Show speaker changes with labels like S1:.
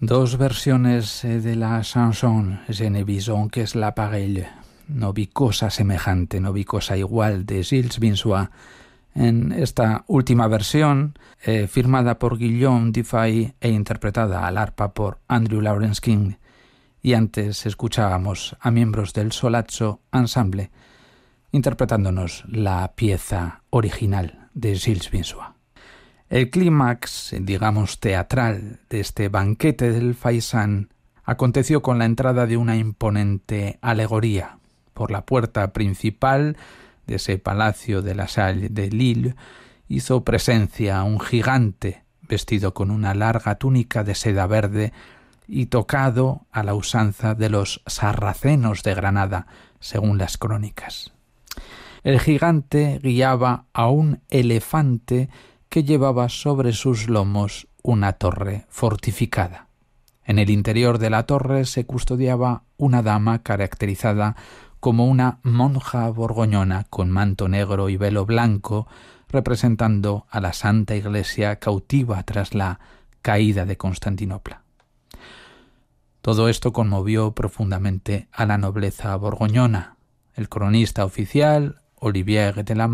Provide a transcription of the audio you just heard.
S1: Dos versiones de la chanson Je ne vis que es la pareille. No vi cosa semejante, no vi cosa igual, de Gilles Vinsois. En esta última versión, firmada por Guillaume Dufay e interpretada al arpa por Andrew Lawrence King. Y antes escuchábamos a miembros del Solazzo Ensemble interpretándonos la pieza original de Gilles Vinsois. El clímax, digamos, teatral de este banquete del faisán aconteció con la entrada de una imponente alegoría. Por la puerta principal de ese palacio de la Salle de Lille hizo presencia un gigante vestido con una larga túnica de seda verde y tocado a la usanza de los sarracenos de Granada, según las crónicas. El gigante guiaba a un elefante que llevaba sobre sus lomos una torre fortificada. En el interior de la torre se custodiaba una dama caracterizada como una monja borgoñona con manto negro y velo blanco, representando a la Santa Iglesia cautiva tras la caída de Constantinopla. Todo esto conmovió profundamente a la nobleza borgoñona. El cronista oficial, Olivier de la